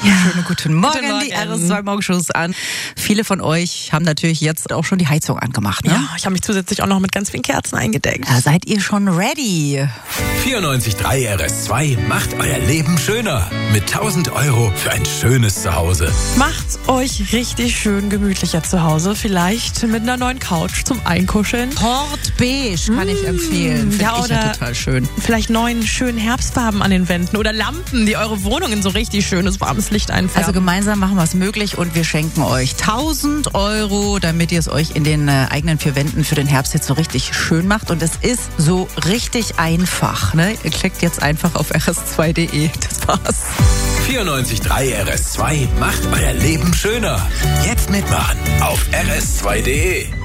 Schönen guten Morgen, die RS2 Morgenshow ist an. Viele von euch haben natürlich jetzt auch schon die Heizung angemacht, ne? Ja, ich habe mich zusätzlich auch noch mit ganz vielen Kerzen eingedeckt. Ja, seid ihr schon ready? 94.3 RS2 macht euer Leben schöner. Mit 1.000 € für ein schönes Zuhause. Macht's euch richtig schön gemütlicher zu Hause. Vielleicht mit einer neuen Couch zum Einkuscheln. Port Beige kann ich empfehlen. Finde ich ja total schön. Vielleicht neuen schönen Herbstfarben an den Wänden oder Lampen, die eure Wohnung in so richtig schönes, warmes Licht einfärben. Also gemeinsam machen wir es möglich und wir schenken euch 1.000 €, damit ihr es euch in den eigenen 4 Wänden für den Herbst jetzt so richtig schön macht. Und es ist so richtig einfach. Ne? Ihr klickt jetzt einfach auf rs2.de. Das war's. 94.3 RS2 macht euer Leben schöner. Jetzt mitmachen auf rs2.de.